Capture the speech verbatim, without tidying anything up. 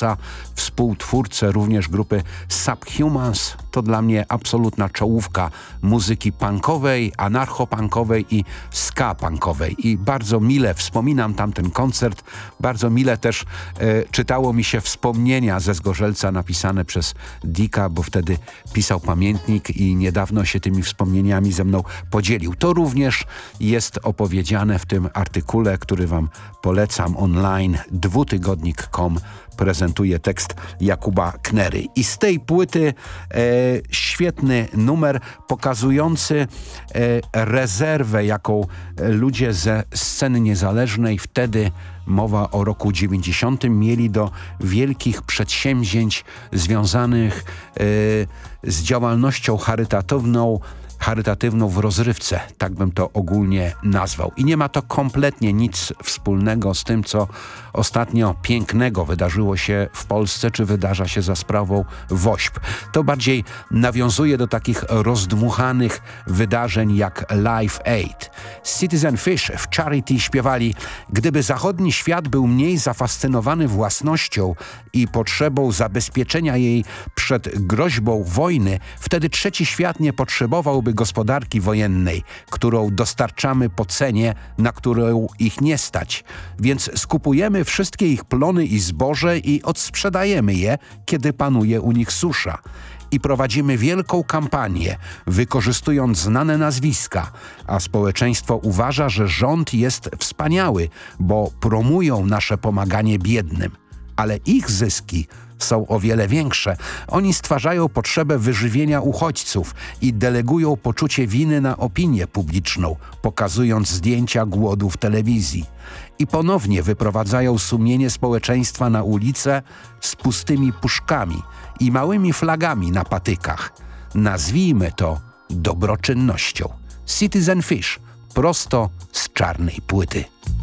Rosa, współtwórcę również grupy Subhumans. To dla mnie absolutna czołówka muzyki punkowej, anarcho-punkowej i ska-punkowej. I bardzo mile wspominam tamten koncert. Bardzo mile też e, czytało mi się wspomnienia ze Zgorzelca napisane przez Dicka, bo wtedy pisał pamiętnik i niedawno się tymi wspomnieniami ze mną podzielił. To również jest opowiedziane w tym artykule, który wam polecam online. dwutygodnik kropka com prezentuje tekst Jakuba Knery. I z tej płyty e, świetny numer pokazujący e, rezerwę, jaką ludzie ze sceny niezależnej, wtedy mowa o roku dziewięćdziesiątym, mieli do wielkich przedsięwzięć związanych e, z działalnością charytatywną, charytatywną w rozrywce, tak bym to ogólnie nazwał. I nie ma to kompletnie nic wspólnego z tym, co ostatnio pięknego wydarzyło się w Polsce, czy wydarza się za sprawą WOŚP. To bardziej nawiązuje do takich rozdmuchanych wydarzeń jak Live Aid. Citizen Fish w Charity śpiewali: gdyby zachodni świat był mniej zafascynowany własnością i potrzebą zabezpieczenia jej przed groźbą wojny, wtedy trzeci świat nie potrzebowałby gospodarki wojennej, którą dostarczamy po cenie, na którą ich nie stać. Więc skupujemy wszystkie ich plony i zboże i odsprzedajemy je, kiedy panuje u nich susza. I prowadzimy wielką kampanię, wykorzystując znane nazwiska, a społeczeństwo uważa, że rząd jest wspaniały, bo promują nasze pomaganie biednym. Ale ich zyski są o wiele większe. Oni stwarzają potrzebę wyżywienia uchodźców i delegują poczucie winy na opinię publiczną, pokazując zdjęcia głodu w telewizji. I ponownie wyprowadzają sumienie społeczeństwa na ulicę z pustymi puszkami i małymi flagami na patykach. Nazwijmy to dobroczynnością. Citizen Fish, prosto z czarnej płyty.